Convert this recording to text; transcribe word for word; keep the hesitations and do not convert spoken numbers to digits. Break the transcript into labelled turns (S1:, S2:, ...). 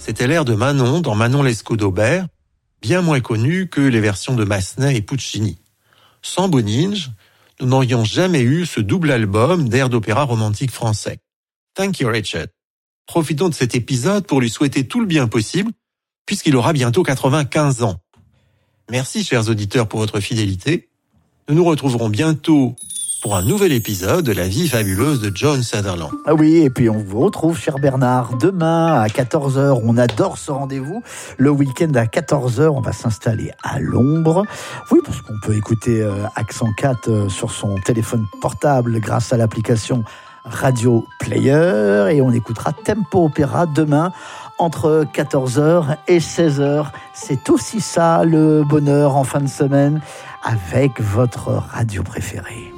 S1: C'était l'air de Manon dans Manon Lescaut d'Aubert, bien moins connu que les versions de Massenet et Puccini. Sans Boninge, nous n'aurions jamais eu ce double album d'airs d'opéra romantique français. Thank you, Richard. Profitons de cet épisode pour lui souhaiter tout le bien possible, puisqu'il aura bientôt quatre-vingt-quinze ans. Merci, chers auditeurs, pour votre fidélité. Nous nous retrouverons bientôt pour un nouvel épisode de La vie fabuleuse de John Sutherland.
S2: Ah oui, et puis on vous retrouve, cher Bernard, demain à quatorze heures. On adore ce rendez-vous. Le week-end à quatorze heures, on va s'installer à l'ombre. Oui, parce qu'on peut écouter euh, Accent quatre euh, sur son téléphone portable grâce à l'application Radio Player. Et on écoutera Tempo Opéra demain entre quatorze heures et seize heures. C'est aussi ça, le bonheur en fin de semaine avec votre radio préférée.